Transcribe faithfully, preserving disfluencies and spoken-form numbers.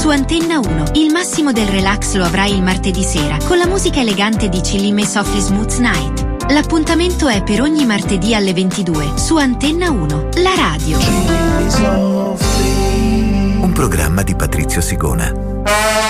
Su Antenna uno, il massimo del relax lo avrai il martedì sera con la musica elegante di Chillime Softly Smooth Night. L'appuntamento è per ogni martedì alle ventidue su Antenna uno, la radio. Un programma di Patrizio Sigona.